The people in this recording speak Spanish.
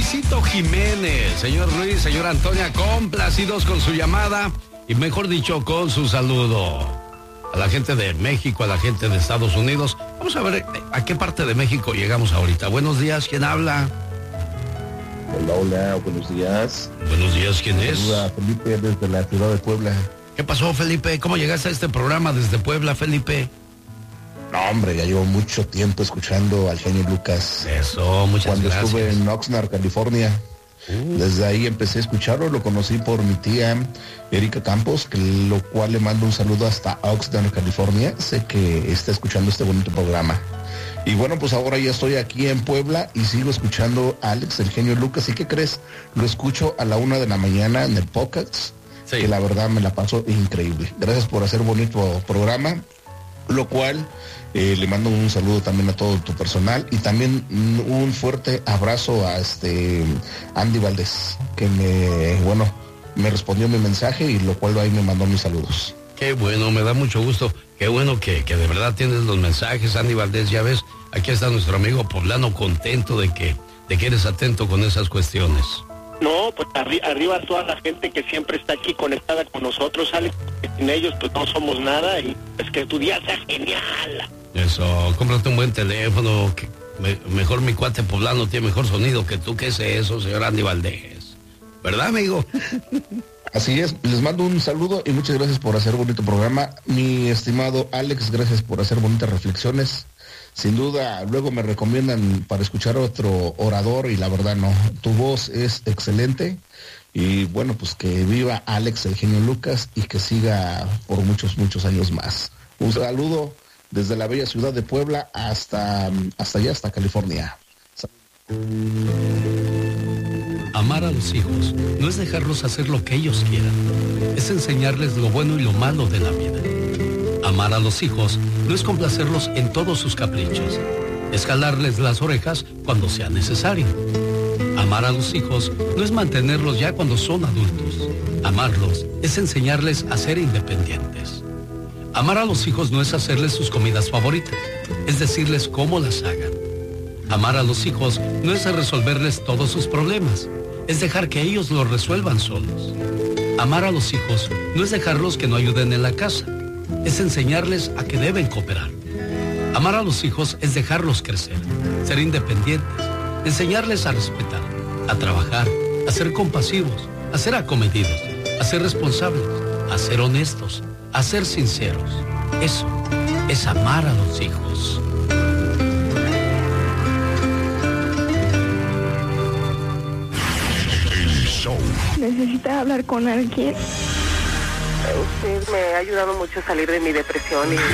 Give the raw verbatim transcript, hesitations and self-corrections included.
Luisito Jiménez. Señor Luis, señora Antonia, complacidos con su llamada y mejor dicho, con su saludo. A la gente de México, a la gente de Estados Unidos. Vamos a ver a qué parte de México llegamos ahorita. Buenos días, ¿quién habla? Hola, hola, buenos días. Buenos días, ¿quién es? Hola, Felipe, desde la ciudad de Puebla. ¿Qué pasó, Felipe? ¿Cómo llegaste a este programa desde Puebla, Felipe? No, hombre, ya llevo mucho tiempo escuchando al genio Lucas. Eso, muchas Cuando gracias. estuve en Oxnard, California. Uh. Desde ahí empecé a escucharlo, lo conocí por mi tía Erika Campos, que lo cual le mando un saludo hasta Oxnard, California. Sé que está escuchando este bonito programa. Y bueno, pues ahora ya estoy aquí en Puebla y sigo escuchando a Alex, el genio Lucas. ¿Y qué crees? Lo escucho a la una de la mañana en el podcast, sí. Que la verdad me la paso increíble. Gracias por hacer bonito programa, lo cual eh, le mando un saludo también a todo tu personal y también un fuerte abrazo a este Andy Valdés, que me, bueno, me respondió mi mensaje y lo cual ahí me mandó mis saludos. Qué bueno, me da mucho gusto. Qué bueno que, que de verdad tienes los mensajes, Andy Valdés. Ya ves, aquí está nuestro amigo poblano contento de que, de que eres atento con esas cuestiones. No, pues arri arriba toda la gente que siempre está aquí conectada con nosotros, Alex, que sin ellos pues no somos nada y es que tu día sea genial. Eso, cómprate un buen teléfono, que me, mejor mi cuate poblano tiene mejor sonido que tú. ¿Qué es eso, señor Andy Valdés? ¿Verdad, amigo? Así es, les mando un saludo y muchas gracias por hacer bonito programa. Mi estimado Alex, gracias por hacer bonitas reflexiones. Sin duda, luego me recomiendan para escuchar otro orador y la verdad no, tu voz es excelente. Y bueno, pues que viva Alex, el genio Lucas, y que siga por muchos, muchos años más. Un saludo desde la bella ciudad de Puebla hasta, hasta allá, hasta California. Amar a los hijos no es dejarlos hacer lo que ellos quieran, es enseñarles lo bueno y lo malo de la vida. Amar a los hijos no es complacerlos en todos sus caprichos, es jalarles las orejas cuando sea necesario. Amar a los hijos no es mantenerlos ya cuando son adultos, amarlos es enseñarles a ser independientes. Amar a los hijos no es hacerles sus comidas favoritas, es decirles cómo las hagan. Amar a los hijos no es resolverles todos sus problemas, es dejar que ellos lo resuelvan solos. Amar a los hijos no es dejarlos que no ayuden en la casa, es enseñarles a que deben cooperar. Amar a los hijos es dejarlos crecer, ser independientes, enseñarles a respetar, a trabajar, a ser compasivos, a ser acomedidos, a ser responsables, a ser honestos, a ser sinceros. Eso es amar a los hijos. ¿Necesita hablar con alguien? Usted me ha ayudado mucho a salir de mi depresión y